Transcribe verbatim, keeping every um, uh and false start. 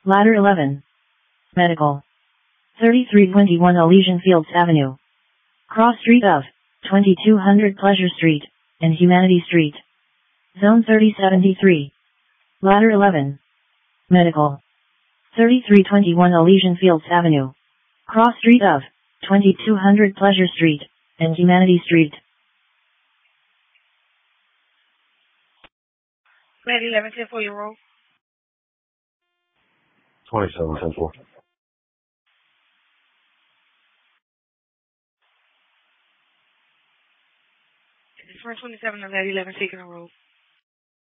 Ladder eleven. Medical. thirty-three twenty-one Elysian Fields Avenue. Cross street of twenty-two hundred Pleasure Street and Humanity Street. Zone thirty seventy-three. Ladder eleven. Medical. thirty-three twenty-one Elysian Fields Avenue. Cross street of twenty-two hundred Pleasure Street and Humanity Street. Ladder eleven, ten for your roll. twenty-seven, ten four. It's first twenty-seven and Ladder eleven, taking a roll.